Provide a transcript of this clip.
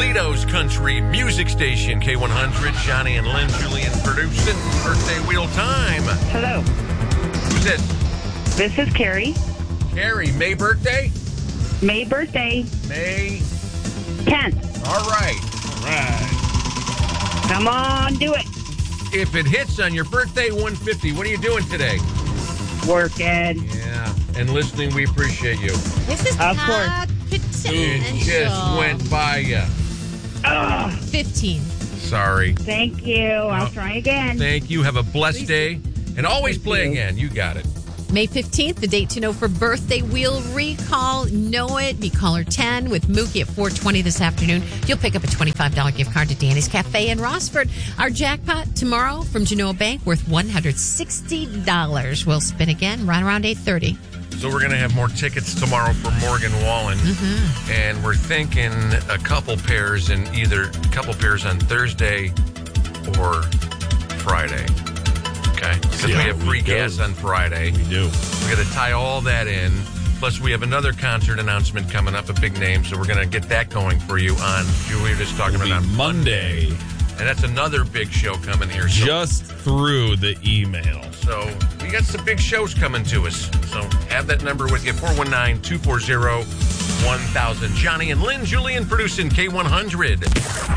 Toledo's country music station, K100. Johnny and Lynn Julian producing. Birthday wheel time. Hello. Who's this? This is Carrie. Carrie, May birthday? May birthday. May 10th. All right. Come on, do it. If it hits on your birthday 150, what are you doing today? Working. Yeah. And listening, we appreciate you. This is Of course. It just went by you. 15. Sorry. Thank you. I'll try again. Thank you. Have a blessed day. And always play again. You got it. May 15th, the date to know for birthday wheel recall. Know it. Be caller 10 with Mookie at 4:20 this afternoon. You'll pick up a $25 gift card to Danny's Cafe in Rossford. Our jackpot tomorrow from Genoa Bank worth $160. We'll spin again right around 8:30. So we're going to have more tickets tomorrow for Morgan Wallen. Mm-hmm. And we're thinking a couple pairs on Thursday or Friday. Okay? Because we have free gas on Friday. We do. We're going to tie all that in. Plus, we have another concert announcement coming up, a big name. So we're going to get that going for you on, we were just talking about on Monday. And that's another big show coming here. So, just through the email. So we got some big shows coming to us. So have that number with you, 419-240-1000. Johnny and Lynn Julian producing K100.